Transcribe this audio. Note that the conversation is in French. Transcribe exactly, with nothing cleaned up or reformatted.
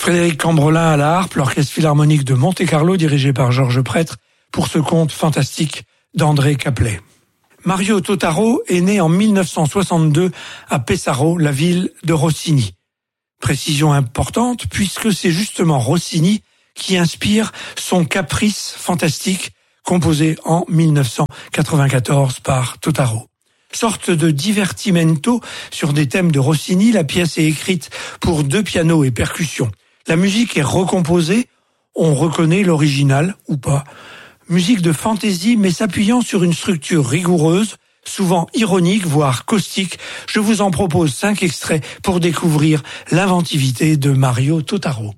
Frédéric Cambreling à la harpe, l'Orchestre Philharmonique de Monte-Carlo dirigé par Georges Prêtre pour ce conte fantastique d'André Caplet. Mario Totaro est né en mille neuf cent soixante-deux à Pesaro, la ville de Rossini. Précision importante puisque c'est justement Rossini qui inspire son Caprice fantastique composé en mille neuf cent quatre-vingt-quatorze par Totaro. Sorte de divertimento sur des thèmes de Rossini, la pièce est écrite pour deux pianos et percussions. La musique est recomposée, on reconnaît l'original ou pas. Musique de fantaisie mais s'appuyant sur une structure rigoureuse, souvent ironique, voire caustique. Je vous en propose cinq extraits pour découvrir l'inventivité de Mario Totaro.